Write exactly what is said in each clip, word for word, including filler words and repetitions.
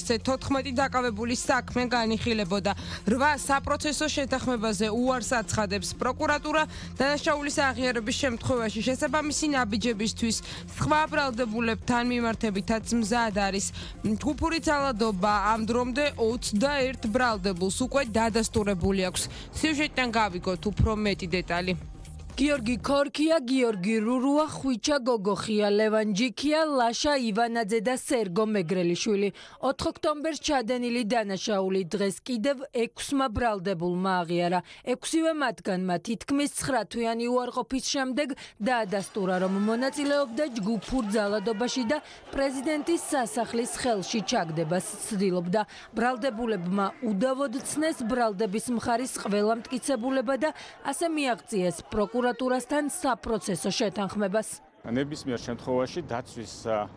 მისცე თოთხმეტი დაკავებული საქმე განიხილებოდა. რვა საპროცესო შეთანხმებაზე უარს აცხადებს პროკურატურა. დანაშაულის აღიარების შემთხვევაში შესაბამისი ნაბიჯებისთვის სხვა ბრალდებულებთან მიმართებითაც მზად არის. ჯგუფური ძალადობა ამ დრომდე ოცდაერთ ბრალდებულს უკვე დადასტურებული აქვს. სიუჟეტიდან გავიგოთ უფრო მეტი დეტალი. გიორგი ქორქია, გიორგი რურუა, ხვიჩა გოგოხია, ლევან ჯიქია, ლაშა ივანაძე და სერგო მეგრელიშვილი. ოთხ ოქტომბერს ჩადენილი დანაშაული დღეს კიდევ ექვსმა ბრალდებულმა აღიარა. ექვსივე მათგანმა თითქმის ცხრა თვიანი უარყოფის შემდეგ დაადასტურა, რომ მონაწილეობდა ჯგუფურ ძალადობაში და პრეზიდენტის სასახლის ხელში ჩაგდებას ცდილობდა. ბრალდებულებმა უდავოდ ცნეს ბრალდების მხარის ყველა მტკიცებულება და ასე მიაღწიეს პროკურატურა პროკურატურასთან საპროცესო შეთანხმებას. ნებისმიერ შემთხვევაში დაცვის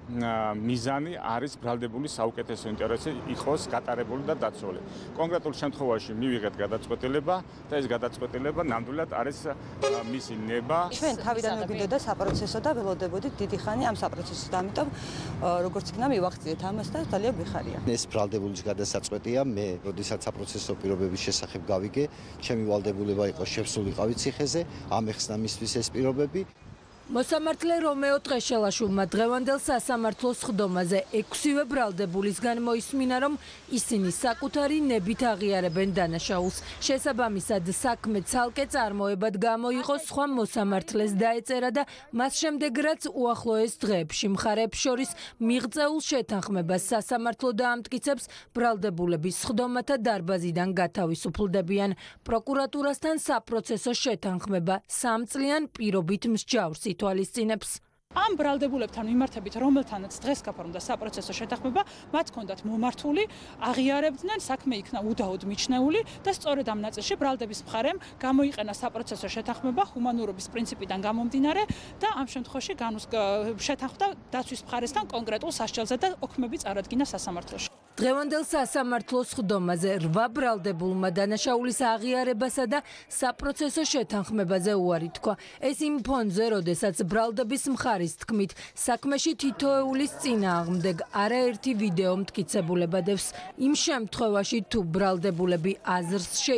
მიზანი არის ბრალდებულის საუკეთესო ინტერესი იყოს გატარებული და დაცული. კონკრეტულ შემთხვევაში მივიღეთ გადაწყვეტილება და ეს გადაწყვეტილება ნამდვილად არის მისი ნება. ჩვენ თავიდანვე გვიდოდა საპროცესო და ველოდებოდით დიდი ხანი ამ საპროცესოს და ამიტომ როგორც იქნა მივახციეთ ამას და ძალიან გვიხარია. ეს ბრალდებულის გადასაწყვეტია. მე როდესაც საპროცესო პირობების შესახებ გავიგე, ჩემი ვალდებულება იყო შევსულიყავი ციხეზე, ამეხსნა მისთვის ეს პირობები. მოსამართლე რომეო ტყეშელაშვილმა დღევანდელ სასამართლოს ხდომაზე ექვსივე ბრალდებულისგან მოისმინა, რომ ისინი საკუთარი ნებით აღიარებენ დანაშაულს. შესაბამისად, საქმე ცალკე წარმოებად გამოიყო, სხვა მოსამართლეს დაეწერა და მას შემდეგ რაც უახლოეს დღეებში მხარეებს შორის მიღწეულ შეთანხმებას სასამართლო დაამტკიცებს, ბრალდებულების ხდომათა დარბაზიდან გათავისუფლდებიან. პროკურატურასთან საპროცესო შეთანხმება სამწლიან პირობით მსჯავრს თვალისწინებს. ამ ბრალდებულებთან მიმართებით, რომელთანაც დღეს გაფორმდა საპროცესო შეთანხმება, მათ ჰქონდათ მომართული, აღიარებდნენ, საქმე იქნა უდაოდ მიჩნეული და სწორედ ამ ნაწილში ბრალდების მხარემ გამოიყენა საპროცესო შეთანხმება ჰუმანურობის პრინციპიდან გამომდინარე და ამ შემთხვევაში შეთანხმდა დაცვის მხარესთან კონკრეტულ სასჯელზე და ოქმები წარადგინა სასამართლოში. დღევანდელ სასამართლოს ხდომაზე რვა ბრალდებულმა დანაშაულის აღიარებასა და საპროცესო შეთანხმებაზე უარი თქვა. ეს იმ ფონზე, როდესაც ბრალდების მხარის თქმით, საქმეში თითოეულის წინააღმდეგ არაერთი ვიდეო მტკიცებულება დევს. იმ შემთხვევაში, თუ ბრალდებულები აზრს